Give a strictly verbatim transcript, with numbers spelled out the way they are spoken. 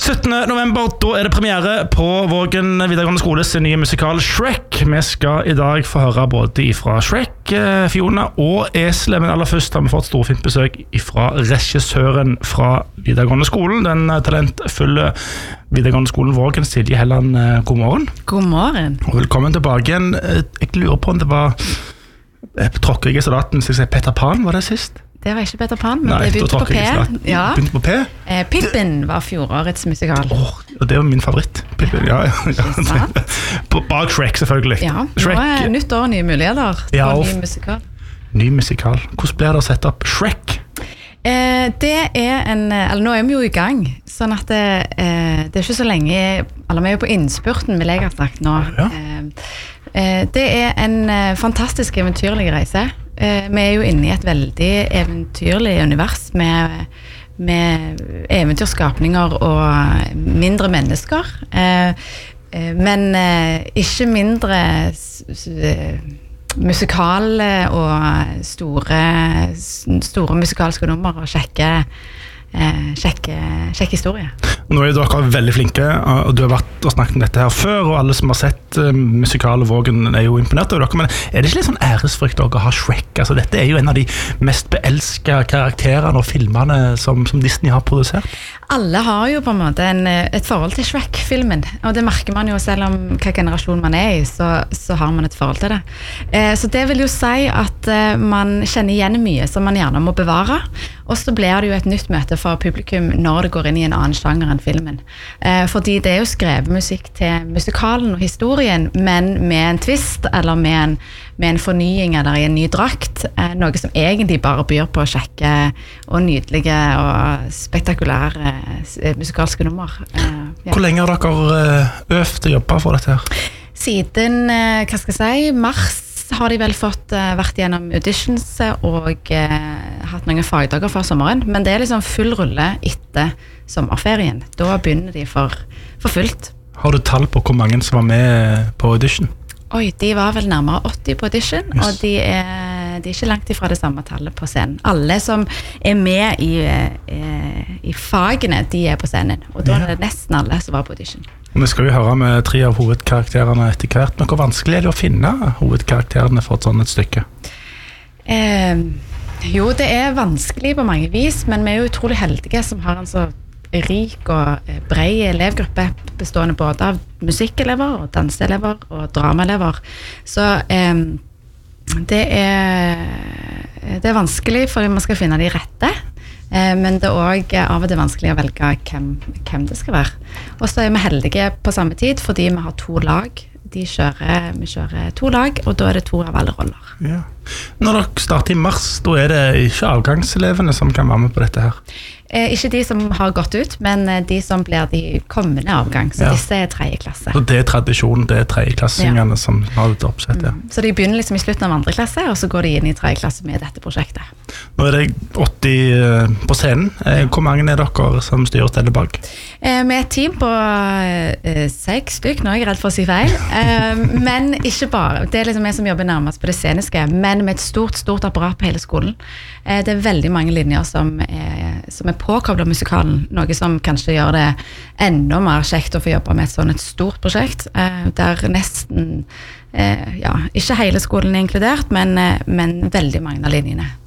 syttende november, da er det premiere på Vågen videregående skoles nye musikal Shrek. Vi skal i dag få høre både fra Shrek, Fiona og Eselet, men aller først har vi fått storfint besøk fra regissøren fra videregående skolen, den talentfulle videregående skolen Vågen, Silje Helland. God morgen. God morgen. Og velkommen tilbake igjen. Jeg lurer på om det var, jeg tråkker ikke i salaten, så jeg sier Peter Pan, var det sist? Det var ikke Peter Pan, men Nei, det begynte på P. Ja. Begynte på P? Eh, Pippin var fjorårets musikal. Åh, og det var min favoritt. Pippin, ja, ja. ja. På bak Shrek, selvfølgelig. Ja, Shrek. Nå er nytt år, nye muligheter på Ja, ny musikal. Ny musikal. Hvordan blir det å sette opp Shrek? Eh, det er en, eller nå er vi jo i gang, sånn at det, eh, det er ikke så lenge, eller vi er jo på innspurten, vil jeg ha sagt nå. Ja. Eh, eh, det er en eh, fantastisk eventyrlig reise. Eh, vi er jo inne i et veldig eventyrlig univers med, med eventyrskapninger og mindre mennesker. Eh, eh, men eh, ikke mindre s- s- eh, musikale og store, store musikalske nummer og kjekke, eh, kjekke, kjekke historie. Nå er dere veldig flinke, og du har vært og snakket om dette her før, og alle som har sett uh, musikal Vågen er jo imponert over dere, men er det ikke litt sånn æresfrykt å ha Shrek? Altså, dette er jo en av de mest beelskede karakterene og filmene som, som Disney har produsert. Alle har jo på en måte en, et forhold til Shrek-filmen, og det merker man jo selv om hva generasjon man er i, så, så har man et forhold til det. Eh, så det vil jo si at eh, man kjenner igjen mye som man gjerne må bevare, og så blir det jo et nytt møte for publikum når det går inn i en annen sjanger enn filmen. Eh, fordi det er jo skrevet musikk til musikalen og historien, men med en twist, eller med en, med en fornying, eller i en ny drakt, eh, noe som egentlig bare byr på kjekke og nydelige og spektakulære eh, musikalske nummer. Eh, ja. Hvor lenge har dere uh, øvd å jobbe for dette her? Siden, eh, hva skal jeg si, mars har de vel fått uh, vært gjennom auditions og uh, hatt noen fagdager før sommeren, men det er liksom full rulle etter sommerferien. Da begynner de for, for fullt. Har du tall på hvor mange som var med på audition? Oi, de var vel nærmere åtti på audition, Yes. og de er, de er ikke langt ifra det samme tallet på scenen. Alle som er med i, eh, i fagene, de er på scenen, og da er det nesten alle som var på audition. Vi skal jo høre med tre av hovedkarakterene etter hvert, men hvor vanskelig er det å finne hovedkarakterene for et sånt et stykke? Eh, jo, det er vanskelig på mange vis, men vi er jo utrolig heldige som har en så rik og bred elevgruppe bestående både av musikkelever og danseelever og dramaelever. Så eh, det er det er vanskelig fordi man skal finne de rette, eh, men det er også av og til vanskelig å velge hvem, hvem det skal være. Og så er vi heldige på samme tid fordi vi har to lag. De kjører, vi kjører to lag, og da er det to av alle roller. Ja. Når dere starter i mars, da er det ikke avgangselevene som kan være med på dette her? Eh, ikke de som har gått ut, men de som blir de kommende avgang. Så Ja. disse er tredje klasse. Så det er tradisjonen, det er tredjeklassingene Ja. som har dette oppsett, ja. Så de begynner liksom i slutten av andre klasse, og så går de inn i tredje klasse med dette prosjektet. Nå er det åtti eh, på scenen. Eh, Hvor mange er dere som styrer og steller bak? Eh, med et team på eh, seks stykk, nå er jeg redd for å si feil, eh, men ikke bare. Det er liksom jeg som jobber nærmest på det sceniske, men med et stort, stort apparat på hele skolen. Eh, det er veldig mange linjer som er, som er påkoblet musikalen, noe som kanskje gjør det enda mer kjekt å få jobbe med et sånn et stort prosjekt, eh, der nesten, eh, ja, ikke hele skolen er inkludert, men, eh, men veldig mange av linjene.